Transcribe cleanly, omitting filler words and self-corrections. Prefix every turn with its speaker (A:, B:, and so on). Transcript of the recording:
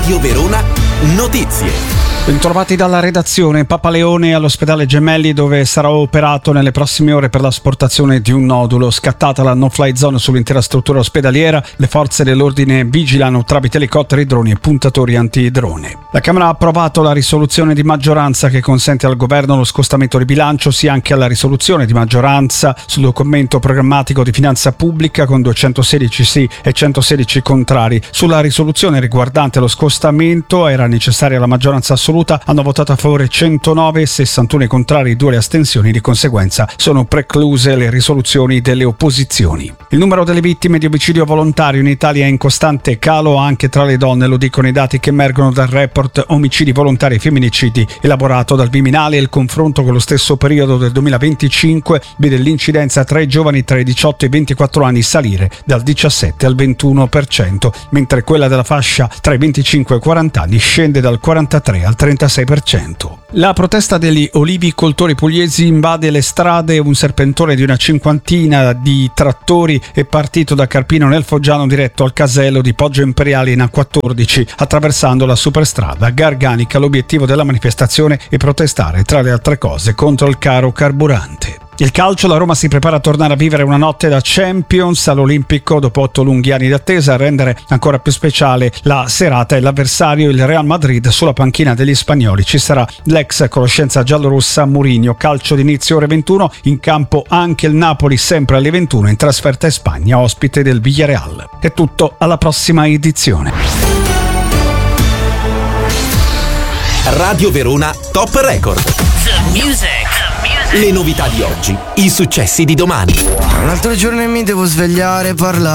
A: Radio Verona Notizie.
B: Bentrovati dalla redazione. Papaleone all'ospedale Gemelli, dove sarà operato nelle prossime ore per l'asportazione di un nodulo. Scattata la no-fly zone sull'intera struttura ospedaliera, le forze dell'ordine vigilano tramite elicotteri, droni e puntatori antidrone. La Camera ha approvato la risoluzione di maggioranza che consente al governo lo scostamento di bilancio, sia anche alla risoluzione di maggioranza sul documento programmatico di finanza pubblica con 216 sì e 116 contrari. Sulla risoluzione riguardante lo scostamento era necessaria la maggioranza assoluta. Hanno votato a favore 109, 61 contrari, 2 le astensioni. Di conseguenza sono precluse le risoluzioni delle opposizioni. Il numero delle vittime di omicidio volontario in Italia è in costante calo anche tra le donne, lo dicono i dati che emergono dal report Omicidi volontari e femminicidi elaborato dal Viminale. Il confronto con lo stesso periodo del 2025 vede l'incidenza tra i giovani tra i 18 e i 24 anni salire dal 17 al 21%, mentre quella della fascia tra i 25 e i 40 anni scende dal 43 al 36%. La protesta degli olivicoltori pugliesi invade le strade. Un serpentone di una cinquantina di trattori è partito da Carpino nel Foggiano diretto al casello di Poggio Imperiale in A14, attraversando la superstrada Garganica. L'obiettivo della manifestazione è protestare, tra le altre cose, contro il caro carburante. Il calcio, la Roma si prepara a tornare a vivere una notte da Champions all'Olimpico dopo 8 lunghi anni di attesa. A rendere ancora più speciale la serata è l'avversario, il Real Madrid. Sulla panchina degli spagnoli ci sarà l'ex conoscenza giallorossa Mourinho. Calcio d'inizio ore 21, in campo anche il Napoli sempre alle 21 in trasferta in Spagna, ospite del Villarreal. È tutto, alla prossima edizione.
A: Radio Verona Top Record.
C: The music.
A: Le novità di oggi, i successi di domani.
D: Un altro giorno e mi devo svegliare, parlare.